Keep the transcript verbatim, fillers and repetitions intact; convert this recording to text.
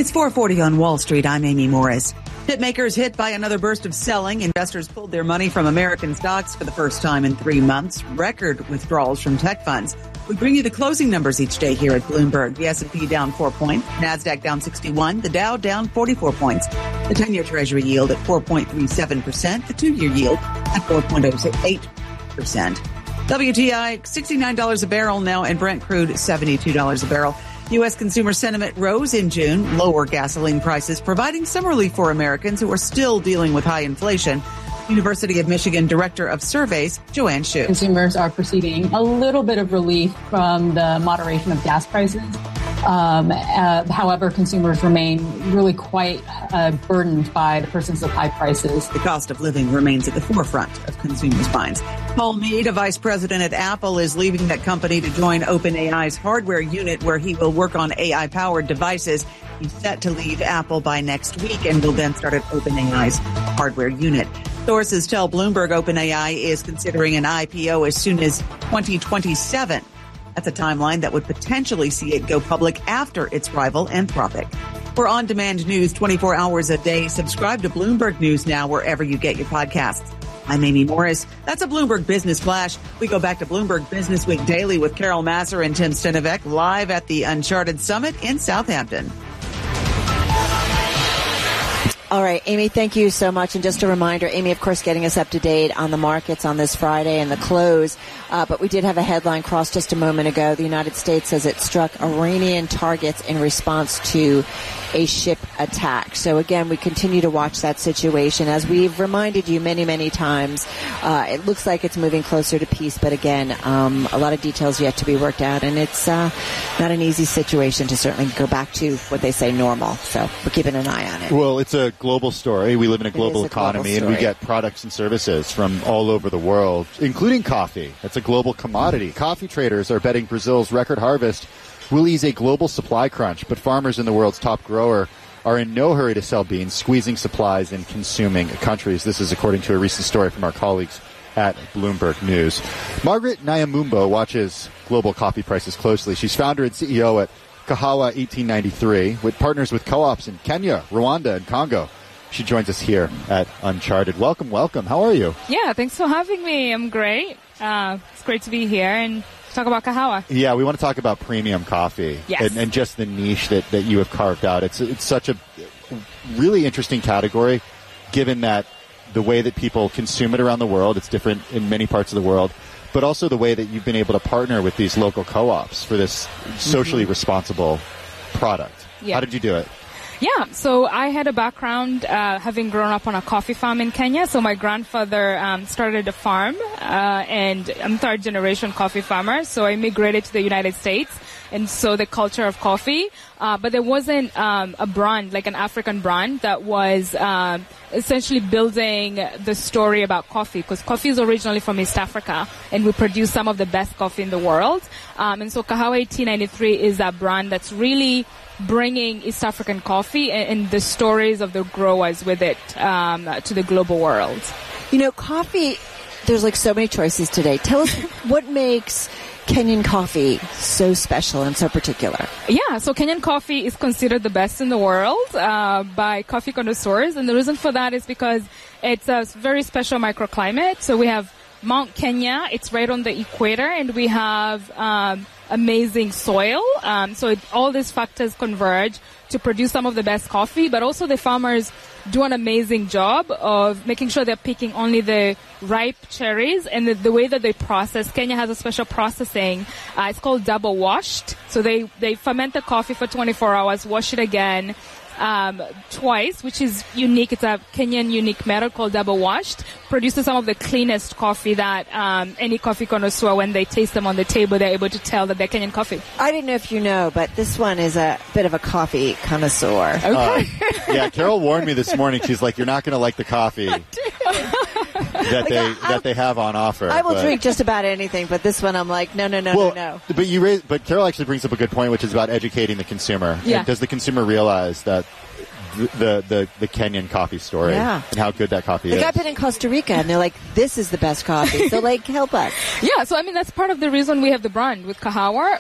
It's four forty on Wall Street. I'm Amy Morris. Hitmakers hit by another burst of selling. Investors pulled their money from American stocks for the first time in three months. Record withdrawals from tech funds. We bring you the closing numbers each day here at Bloomberg. The S and P down four points. NASDAQ down sixty-one. The Dow down forty-four points. The ten-year Treasury yield at four point three seven percent. The two-year yield at four point oh eight percent. W T I, sixty-nine dollars a barrel now, and Brent crude, seventy-two dollars a barrel. U S consumer sentiment rose in June. Lower gasoline prices providing some relief for Americans who are still dealing with high inflation. University of Michigan Director of Surveys, Joanne Shu. Consumers are perceiving a little bit of relief from the moderation of gas prices. Um, uh, however, consumers remain really quite uh, burdened by the persistence of high prices. The cost of living remains at the forefront of consumers' minds. Paul Mead, a vice president at Apple, is leaving that company to join OpenAI's hardware unit, where he will work on A I-powered devices. He's set to leave Apple by next week and will then start at OpenAI's hardware unit. Sources tell Bloomberg OpenAI is considering an I P O as soon as twenty twenty-seven. That's a timeline that would potentially see it go public after its rival, Anthropic. For on-demand news twenty-four hours a day, subscribe to Bloomberg News Now wherever you get your podcasts. I'm Amy Morris. That's a Bloomberg Business Flash. We go back to Bloomberg Business Week Daily with Carol Masser and Tim Stenovec live at the Uncharted Summit in Southampton. All right, Amy, thank you so much. And just a reminder, Amy, of course, getting us up to date on the markets on this Friday and the close. Uh, but we did have a headline cross just a moment ago. The United States says it struck Iranian targets in response to a ship attack. So again, we continue to watch that situation. As we've reminded you many, many times, uh, it looks like it's moving closer to peace. But again, um, a lot of details yet to be worked out. And it's uh, not an easy situation to certainly go back to what they say normal. So we're keeping an eye on it. Well, it's a global story. We live in a global a economy, global and we get products and services from all over the world, including coffee. It's a global commodity. Coffee traders are betting Brazil's record harvest will ease a global supply crunch, but farmers in the world's top grower are in no hurry to sell beans, squeezing supplies in consuming countries. This is according to a recent story from our colleagues at Bloomberg News. Margaret Nyamumbo watches global coffee prices closely. She's founder and C E O at Kahawa eighteen ninety-three, with partners with co-ops in Kenya, Rwanda, and Congo. She joins us here at Uncharted. Welcome, welcome. How are you? Yeah, thanks for having me. I'm great. Uh, it's great to be here and talk about Kahawa. Yeah, we want to talk about premium coffee. Yes. and, and just the niche that, that you have carved out. It's it's such a really interesting category, given that the way that people consume it around the world, it's different in many parts of the world, but also the way that you've been able to partner with these local co-ops for this socially mm-hmm. responsible product. Yeah. How did you do it? Yeah, so I had a background uh, having grown up on a coffee farm in Kenya. So my grandfather um, started a farm, uh, and I'm third generation coffee farmer. So I immigrated to the United States, and so the culture of coffee. Uh, but there wasn't um, a brand, like an African brand, that was um, essentially building the story about coffee, because coffee is originally from East Africa, and we produce some of the best coffee in the world. Um, and so Kahawa eighteen ninety-three is a brand that's really bringing East African coffee and, and the stories of the growers with it um, to the global world. You know, coffee, there's like so many choices today. Tell us what makes Kenyan coffee so special and so particular. Yeah, so Kenyan coffee is considered the best in the world uh, by coffee connoisseurs. And the reason for that is because it's a very special microclimate. So we have Mount Kenya, it's right on the equator, and we have um, amazing soil. Um, so it, all these factors converge to produce some of the best coffee, but also the farmers do an amazing job of making sure they're picking only the ripe cherries, and the, the way that they process. Kenya has a special processing. Uh, it's called double washed. So they, they ferment the coffee for twenty-four hours, wash it again, Um, twice, which is unique. It's a Kenyan unique method called double washed. Produces some of the cleanest coffee that um, any coffee connoisseur, when they taste them on the table, they're able to tell that they're Kenyan coffee. I didn't know if you know, but this one is a bit of a coffee connoisseur. Okay. Uh, yeah, Carol warned me this morning. She's like, "You're not going to like the coffee that they Like, that they have on offer." I will but, drink just about anything, but this one I'm like, no, no, no, well, no, no. But you raise, but Carol actually brings up a good point, which is about educating the consumer. Yeah. And does the consumer realize that the the the Kenyan coffee story Yeah. and how good that coffee Like is? I've been in Costa Rica, and they're like, this is the best coffee. So, like, help us. Yeah, so I mean, that's part of the reason we have the brand with Kahawa.